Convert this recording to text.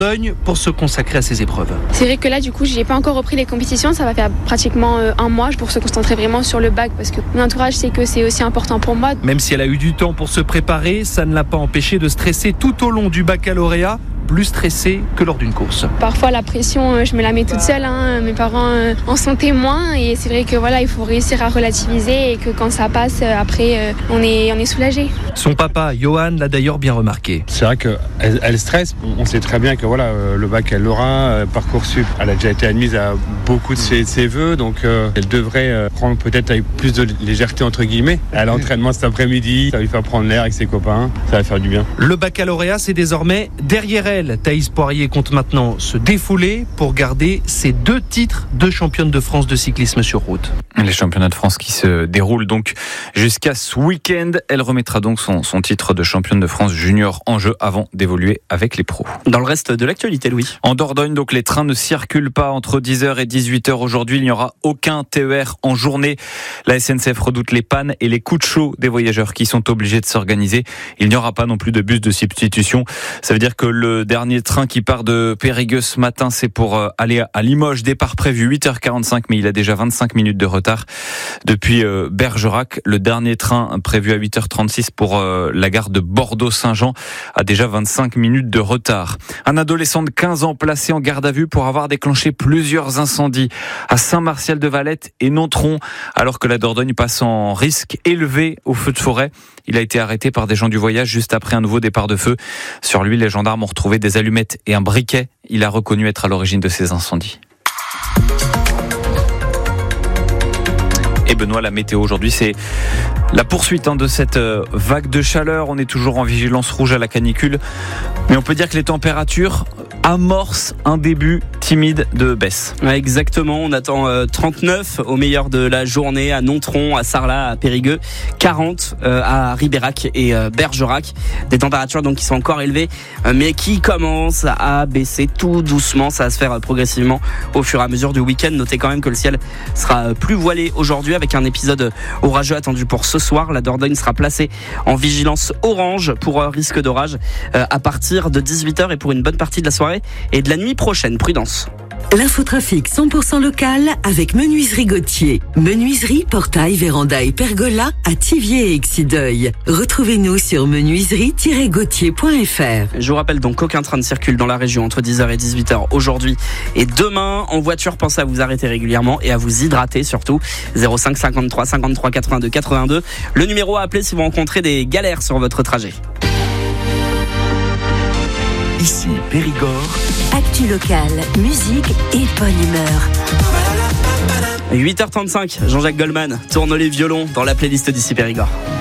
pour se consacrer à ces épreuves. C'est vrai que là, du coup, j'ai pas encore repris les compétitions. Ça va faire pratiquement un mois pour se concentrer vraiment sur le bac parce que mon entourage sait que c'est aussi important pour moi. Même si elle a eu du temps pour se préparer, ça ne l'a pas empêché de stresser tout au long du baccalauréat, plus stressée que lors d'une course. Parfois, la pression, je me la mets toute seule. Mes parents en sont témoins et c'est vrai que il faut réussir à relativiser et que quand ça passe, après, on est soulagé. Son papa, Johan, l'a d'ailleurs bien remarqué. C'est vrai qu'elle stresse. On sait très bien que le bac, elle l'aura. Parcoursup, elle a déjà été admise à beaucoup de ses vœux, donc elle devrait prendre peut-être avec plus de légèreté, entre guillemets. Elle a l'entraînement cet après-midi, ça va lui faire prendre l'air avec ses copains, ça va faire du bien. Le baccalauréat, c'est désormais derrière elle. Thaïs Poirier compte maintenant se défouler pour garder ses 2 titres de championne de France de cyclisme sur route. Les championnats de France qui se déroulent donc jusqu'à ce week-end. Elle remettra donc son titre de championne de France junior en jeu avant d'évoluer avec les pros. Dans le reste de l'actualité, Louis. En Dordogne, donc, les trains ne circulent pas entre 10h et 18h aujourd'hui. Il n'y aura aucun TER en journée. La SNCF redoute les pannes et les coups de chaud des voyageurs qui sont obligés de s'organiser. Il n'y aura pas non plus de bus de substitution. Ça veut dire que le dernier train qui part de Périgueux ce matin, c'est pour aller à Limoges. Départ prévu 8h45, mais il a déjà 25 minutes de retard. Depuis Bergerac, le dernier train prévu à 8h36 pour la gare de Bordeaux-Saint-Jean a déjà 25 minutes de retard. Un adolescent de 15 ans placé en garde à vue pour avoir déclenché plusieurs incendies à Saint-Martial-de-Valette et Nontron, alors que la Dordogne passe en risque élevé au feu de forêt. Il a été arrêté par des gens du voyage juste après un nouveau départ de feu. Sur lui, les gendarmes ont retrouvé des allumettes et un briquet. Il a reconnu être à l'origine de ces incendies. Et Benoît, la météo aujourd'hui, c'est la poursuite de cette vague de chaleur. On est toujours en vigilance rouge à la canicule. Mais on peut dire que les températures amorcent un début timide de baisse. Ouais, exactement, on attend 39 au meilleur de la journée à Nontron, à Sarlat, à Périgueux, 40 à Ribérac et Bergerac. Des températures donc qui sont encore élevées, mais qui commencent à baisser tout doucement. Ça va se faire progressivement au fur et à mesure du week-end. Notez quand même que le ciel sera plus voilé aujourd'hui avec un épisode orageux attendu pour ce soir. La Dordogne sera placée en vigilance orange pour risque d'orage à partir de 18h et pour une bonne partie de la soirée et de la nuit prochaine. Prudence. L'infotrafic 100% local avec Menuiserie Gauthier. Menuiserie, portail, véranda et pergola à Thiviers et Exideuil. Retrouvez-nous sur menuiserie-gauthier.fr. Je vous rappelle donc qu'aucun train ne circule dans la région entre 10h et 18h aujourd'hui et demain. En voiture, pensez à vous arrêter régulièrement et à vous hydrater surtout. 05 53 53 82 82. Le numéro à appeler si vous rencontrez des galères sur votre trajet. Ici Périgord. Actu locale, musique et bonne humeur. 8h35, Jean-Jacques Goldman tourne les violons dans la playlist d'ici Périgord.